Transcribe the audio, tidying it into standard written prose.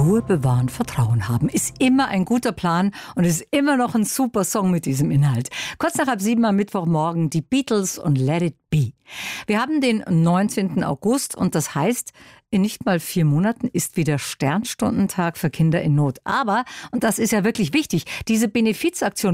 Ruhe bewahren, Vertrauen haben. Ist immer ein guter Plan und ist immer noch ein super Song mit diesem Inhalt. Kurz nach 6:30 am Mittwochmorgen die Beatles und Let It Be. Wir haben den 19. August und das heißt, in nicht mal 4 Monaten ist wieder Sternstundentag für Kinder in Not. Aber, und das ist ja wirklich wichtig, diese Benefizaktion